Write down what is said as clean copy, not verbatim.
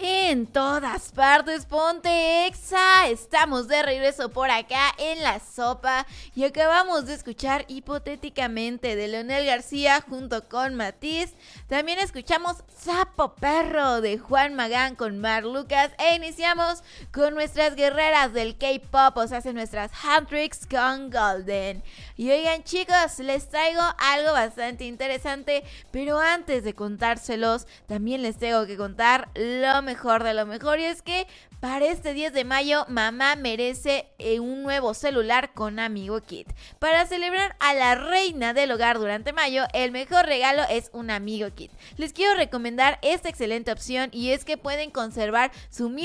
En todas partes, ponte Exa. Estamos de regreso por acá en La Sopa y acabamos de escuchar Hipotéticamente de Leonel García junto con Matiz. También escuchamos Sapo Perro de Juan Magán con Mar Lucas e iniciamos con nuestras guerreras del K-pop, o sea, nuestras Handtricks con Golden. Y oigan, chicos, les traigo algo bastante interesante, pero antes de contárselos, también les tengo que contar lo mejor de lo mejor, y es que para este 10 de mayo, mamá merece un nuevo celular con Amigo Kit. Para celebrar a la reina del hogar durante mayo, el mejor regalo es un Amigo Kit. Les quiero recomendar esta excelente opción y es que pueden conservar su